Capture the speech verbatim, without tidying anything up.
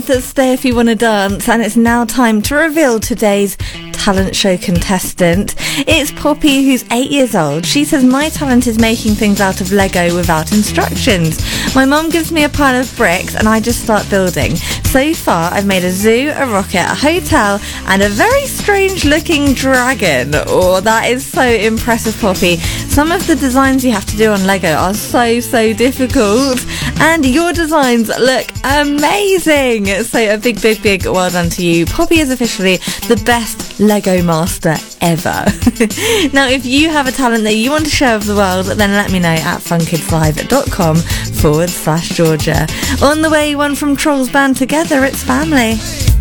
that stay if you want to dance, and it's now time to reveal today's talent show contestant. It's Poppy, who's eight years old. She says, my talent is making things out of Lego without instructions. My mum gives me a pile of bricks and I just start building. So far, I've made a zoo, a rocket, a hotel, and a very strange looking dragon. Oh, that is so impressive, Poppy. Some of the designs you have to do on Lego are so, so difficult. And your designs look amazing. So a big, big, big well done to you. Poppy is officially the best Lego master ever. Now, if you have a talent that you want to share with the world, then let me know at funkid five dot com forward slash Georgia. On the way, one from Trolls Band Together, it's Family.